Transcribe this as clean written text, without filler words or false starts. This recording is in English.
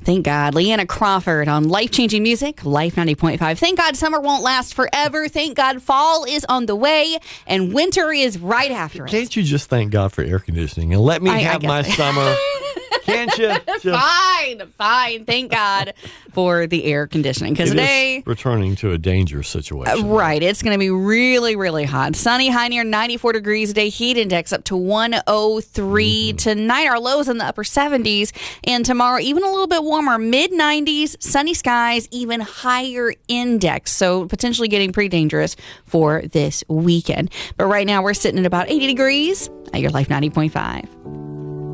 Thank God. Leanna Crawford on Life-Changing Music, Life 90.5. Thank God summer won't last forever. Thank God fall is on the way and winter is right after it. Can't you just thank God for air conditioning and let me have my summer? Can't you? Fine. Thank God for the air conditioning. Because today, returning to a dangerous situation. Right. It's going to be really, really hot. Sunny, high near 94 degrees today. Heat index up to 103. Tonight, our lows in the upper 70s. And tomorrow, even a little bit warmer, mid 90s, sunny skies, even higher index. So potentially getting pretty dangerous for this weekend. But right now, we're sitting at about 80 degrees at your Life 90.5.